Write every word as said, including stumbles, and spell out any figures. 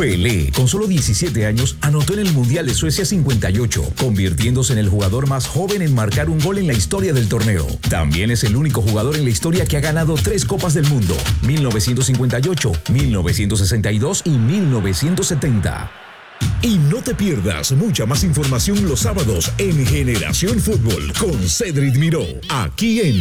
Pelé, con solo diecisiete años, anotó en el Mundial de Suecia cincuenta y ocho, convirtiéndose en el jugador más joven en marcar un gol en la historia del torneo. También es el único jugador en la historia que ha ganado tres Copas del Mundo, mil novecientos cincuenta y ocho, mil novecientos sesenta y dos y mil novecientos setenta. Y no te pierdas mucha más información los sábados en Generación Fútbol con Cedric Miró, aquí en